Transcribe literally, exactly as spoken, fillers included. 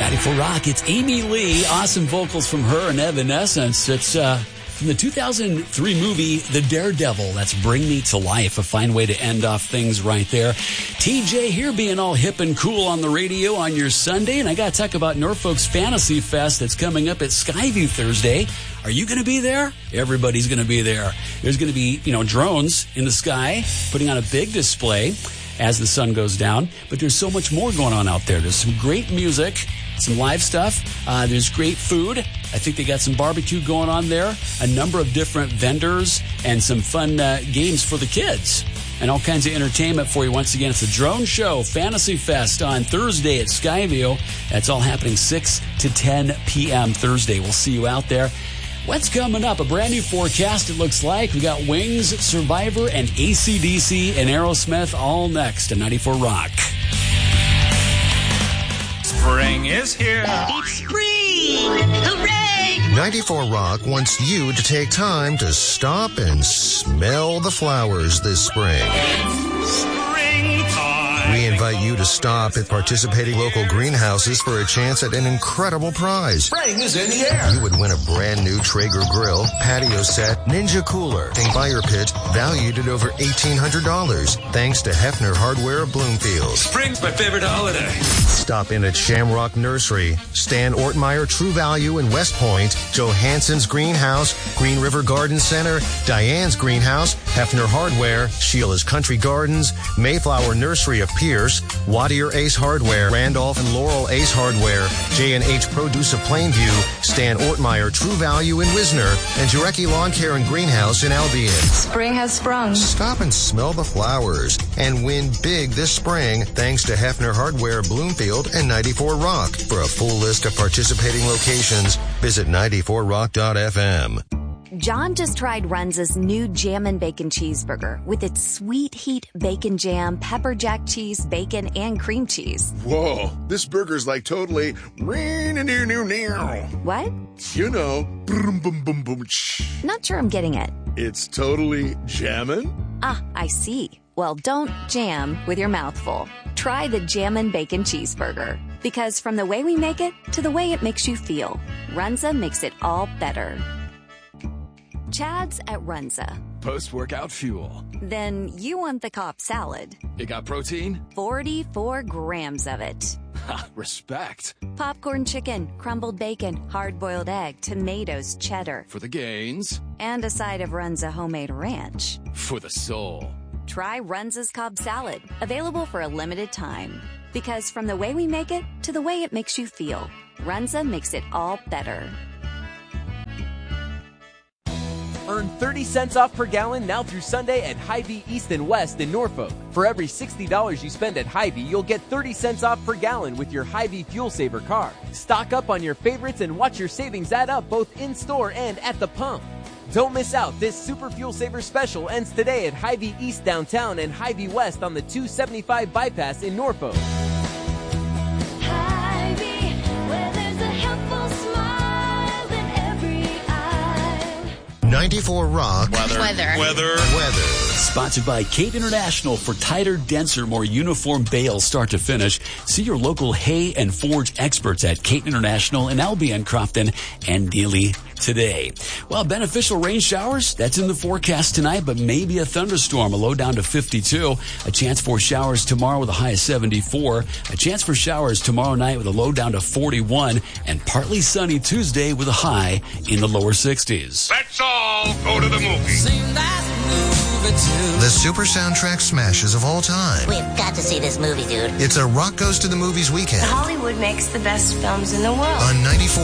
ninety-four Rock, it's Amy Lee. Awesome vocals from her and Evanescence. It's uh, from the two thousand three movie, The Daredevil. That's Bring Me to Life. A fine way to end off things right there. T J here being all hip and cool on the radio on your Sunday. And I got to talk about Norfolk's Fantasy Fest that's coming up at Skyview Thursday. Are you going to be there? Everybody's going to be there. There's going to be, you know, drones in the sky putting on a big display as the sun goes down. But there's so much more going on out there. There's some great music, some live stuff. Uh, there's great food. I think they got some barbecue going on there, a number of different vendors, and some fun uh, games for the kids. And all kinds of entertainment for you. Once again, it's a drone show, Fantasy Fest, on Thursday at Skyview. That's all happening six to ten p.m. Thursday. We'll see you out there. What's coming up? A brand new forecast, it looks like. We got Wings, Survivor, and A C D C and Aerosmith all next to ninety-four Rock. Spring is here. It's spring! Hooray! ninety-four Rock wants you to take time to stop and smell the flowers this spring. We invite you to stop at participating local greenhouses for a chance at an incredible prize. Spring is in the air. You would win a brand new Traeger grill, patio set, Ninja cooler, and fire pit valued at over eighteen hundred dollars. Thanks to Hefner Hardware of Bloomfield. Spring's my favorite holiday. Stop in at Shamrock Nursery, Stan Ortmeyer True Value in West Point, Johansson's Greenhouse, Green River Garden Center, Diane's Greenhouse, Hefner Hardware, Sheila's Country Gardens, Mayflower Nursery of Pierce, Wattier Ace Hardware, Randolph and Laurel Ace Hardware, J and H Produce of Plainview, Stan Ortmeyer True Value in Wisner, and Jarecki Lawn Care and Greenhouse in Albion. Spring has sprung. Stop and smell the flowers and win big this spring thanks to Hefner Hardware Bloomfield and ninety-four Rock. For a full list of participating locations, visit ninety-four rock dot f m. John just tried Runza's new Jammin' Bacon Cheeseburger with its sweet heat bacon jam, pepper jack cheese, bacon, and cream cheese. Whoa, this burger's like totally... What? You know, boom, boom, boom, boom. Not sure I'm getting it. It's totally jammin'? Ah, I see. Well, don't jam with your mouth full. Try the Jammin' Bacon Cheeseburger. Because from the way we make it to the way it makes you feel, Runza makes it all better. Chad's at Runza. Post-workout fuel. Then you want the Cobb salad. It got protein? forty-four grams of it. Ha, respect. Popcorn chicken, crumbled bacon, hard-boiled egg, tomatoes, cheddar. For the gains. And a side of Runza homemade ranch. For the soul. Try Runza's Cobb salad. Available for a limited time. Because from the way we make it to the way it makes you feel, Runza makes it all better. Earn thirty cents off per gallon now through Sunday at Hy-Vee East and West in Norfolk. For every sixty dollars you spend at Hy-Vee, you'll get thirty cents off per gallon with your Hy-Vee Fuel Saver card. Stock up on your favorites and watch your savings add up both in-store and at the pump. Don't miss out. This Super Fuel Saver special ends today at Hy-Vee East downtown and Hy-Vee West on the two seventy-five bypass in Norfolk. ninety-four Rock. Weather. Weather. Weather. Weather. Sponsored by Kate International. For tighter, denser, more uniform bales start to finish. See your local hay and forge experts at Kate International in Albion, Crofton, and Neely today. Well, beneficial rain showers, that's in the forecast tonight, but maybe a thunderstorm, a low down to fifty-two. A chance for showers tomorrow with a high of seventy-four. A chance for showers tomorrow night with a low down to forty-one. And partly sunny Tuesday with a high in the lower sixties. Let's all go to the movie. The super soundtrack smashes of all time. We've got to see this movie, dude. It's a Rock Goes to the Movies weekend Hollywood makes the best films in the world. on ninety-four